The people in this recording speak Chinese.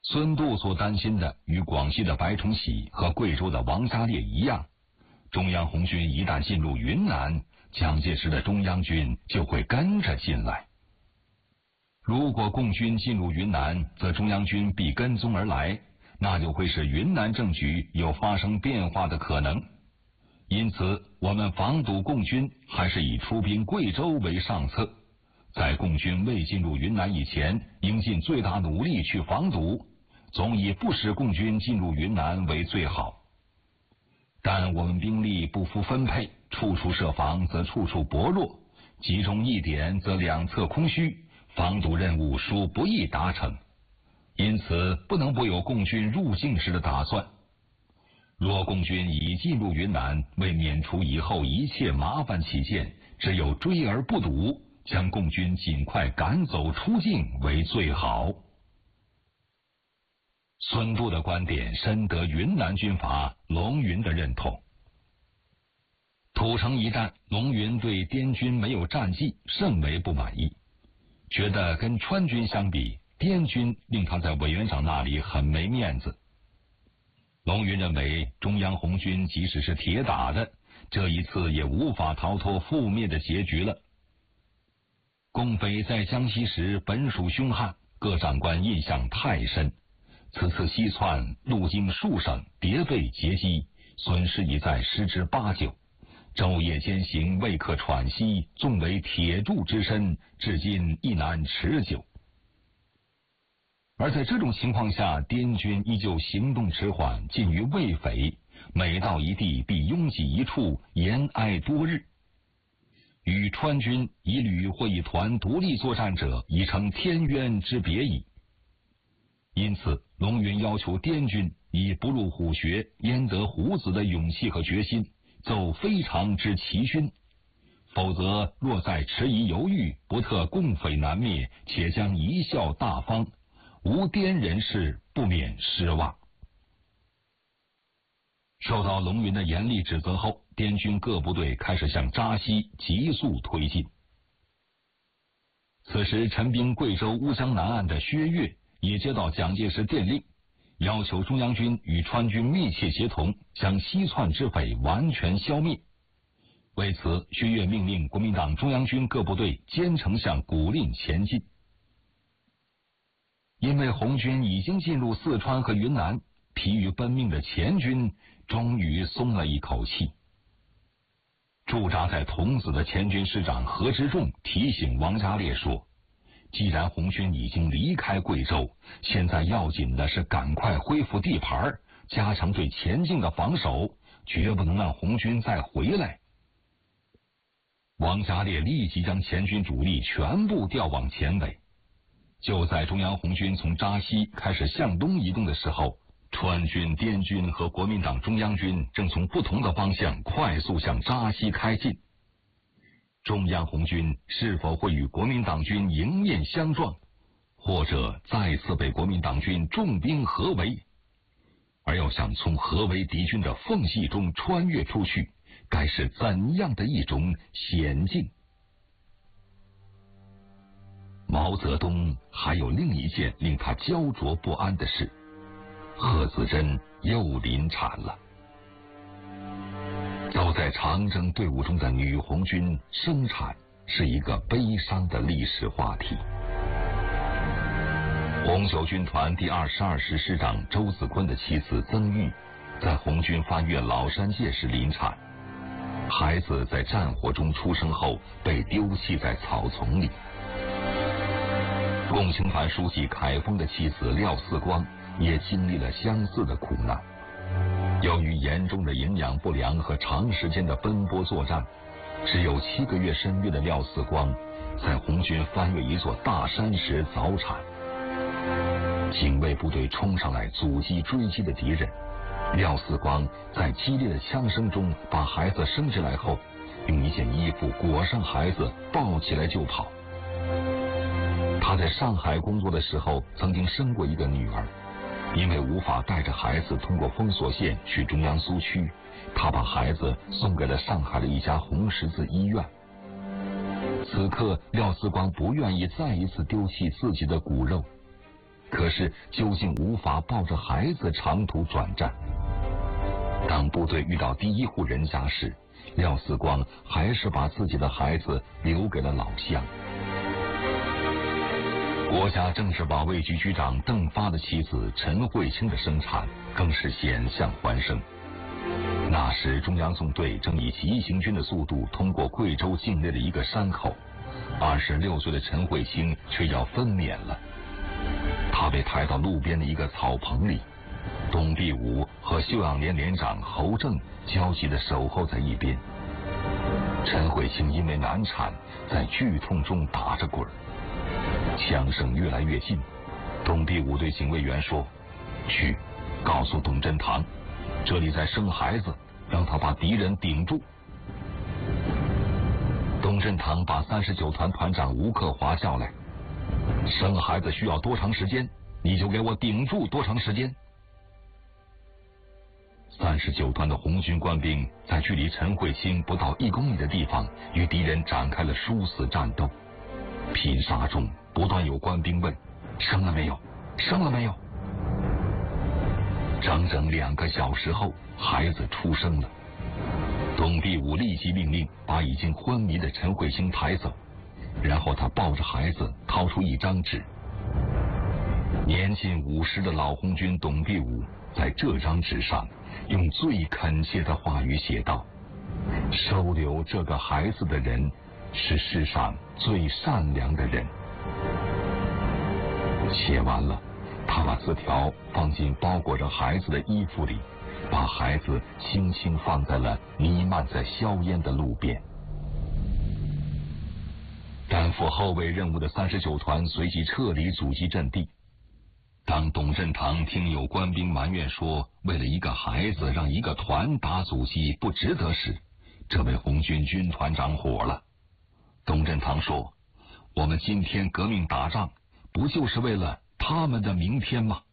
孙度所担心的与广西的白崇禧和贵州的王家烈一样，中央红军一旦进入云南，蒋介石的中央军就会跟着进来。如果共军进入云南，则中央军必跟踪而来，那就会使云南政局有发生变化的可能。因此，我们防堵共军还是以出兵贵州为上策。在共军未进入云南以前，应尽最大努力去防堵，总以不使共军进入云南为最好。但我们兵力不敷分配，处处设防则处处薄弱，集中一点则两侧空虚，防堵任务殊不易达成。因此不能不有共军入境时的打算。若共军已进入云南，为免除以后一切麻烦起见，只有追而不堵，将共军尽快赶走出境为最好。孙度的观点深得云南军阀龙云的认同。土城一战，龙云对滇军没有战绩甚为不满意，觉得跟川军相比，滇军令他在委员长那里很没面子。龙云认为中央红军即使是铁打的，这一次也无法逃脱覆灭的结局了。共匪在江西时本属凶悍，各长官印象太深，此次西窜，路经数省，迭被截击，损失已在10之8九，昼夜兼行，未可喘息，纵为铁柱之身，至今亦难持久。而在这种情况下，滇军依旧行动迟缓，近于畏匪，每到一地必拥挤一处，延挨多日。与川军一旅或一团独立作战者，已成天渊之别矣。因此，龙云要求滇军以不入虎穴，焉得虎子的勇气和决心，奏非常之奇勋。否则，若再迟疑犹豫，不特共匪难灭，且将贻笑大方，无滇人士不免失望。受到龙云的严厉指责后，滇军各部队开始向扎西急速推进。此时，陈兵贵州乌江南岸的薛岳也接到蒋介石电令，要求中央军与川军密切协同，将西窜之匪完全消灭。为此，薛岳命令国民党中央军各部队兼程向古蔺前进。因为红军已经进入四川和云南，疲于奔命的前军终于松了一口气。驻扎在桐梓的前军师长何之仲提醒王家烈说，既然红军已经离开贵州，现在要紧的是赶快恢复地盘，加强对前进的防守，绝不能让红军再回来。王家烈立即将前军主力全部调往前委。就在中央红军从扎西开始向东移动的时候，川军、滇军和国民党中央军正从不同的方向快速向扎西开进。中央红军是否会与国民党军迎面相撞，或者再次被国民党军重兵合围？而要想从合围敌军的缝隙中穿越出去，该是怎样的一种险境？毛泽东还有另一件令他焦灼不安的事，贺子珍又临产了。走在长征队伍中的女红军生产是一个悲伤的历史话题。红九军团第22师师长周子坤的妻子曾玉，在红军翻越老山界时临产，孩子在战火中出生后被丢弃在草丛里。共青团书记凯丰的妻子廖四光也经历了相似的苦难。由于严重的营养不良和长时间的奔波作战，只有7个月身孕的廖四光在红军翻越一座大山时早产。警卫部队冲上来阻击追击的敌人，廖四光在激烈的枪声中把孩子生下来后，用一件衣服裹上孩子，抱起来就跑。他在上海工作的时候曾经生过一个女儿，因为无法带着孩子通过封锁线去中央苏区，他把孩子送给了上海的一家红十字医院。此刻廖四光不愿意再一次丢弃自己的骨肉， 可是究竟无法抱着孩子长途转战。当部队遇到第一户人家时，廖四光还是把自己的孩子留给了老乡。国家政治保卫局局长邓发的妻子陈慧清的生产更是险象环生。那时中央纵队正以急行军的速度通过贵州境内的一个山口，26岁的陈慧清却要分娩了。他被抬到路边的一个草棚里，董必武和休养连连长侯正焦急地守候在一边。陈慧清因为难产，在剧痛中打着滚，枪声越来越近。董必武对警卫员说：“去，告诉董振堂，这里在生孩子，让他把敌人顶住。”董振堂把39团团长吴克华叫来：“生孩子需要多长时间？你就给我顶住多长时间。”39团的红军官兵在距离陈慧清不到1公里的地方与敌人展开了殊死战斗。拼杀中不断有官兵问：“生了没有？生了没有？”整整2个小时后，孩子出生了。董必武立即命令把已经昏迷的陈慧清抬走，然后他抱着孩子掏出一张纸。年近50的老红军董必武在这张纸上用最恳切的话语写道：“收留这个孩子的人是世上最善良的人。”写完了，他把字条放进包裹着孩子的衣服里，把孩子轻轻放在了弥漫在硝烟的路边。担负后卫任务的39团随即撤离阻击阵地。当董振堂听有官兵埋怨说为了一个孩子让一个团打阻击不值得时，这位红军军团长火了。董振堂说：“我们今天革命打仗，不就是为了他们的明天吗？”